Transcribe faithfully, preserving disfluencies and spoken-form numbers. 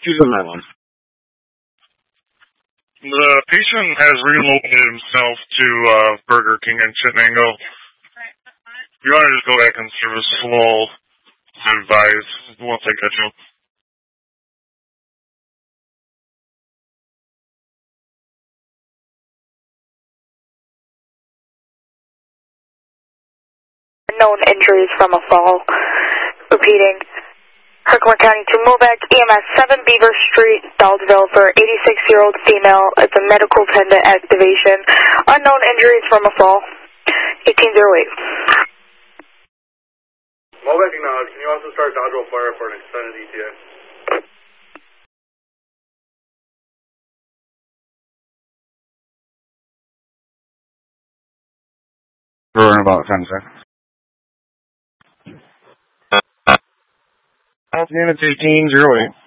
She's in that one. The patient has relocated himself to uh, Burger King in Chittenango. You want to just go back and service slow, advise once I catch up. Known injuries from a fall. Repeating. Herkimer County to Mobeck, E M S seven Beaver Street, Daldville for eighty-six-year-old female. It's a medical pendant activation. Unknown injuries from a fall. eighteen oh eight. Mobeck acknowledged. Can you also start Dodgeville Fire for an extended E T A? We're in about ten seconds. Units eighteen oh eight.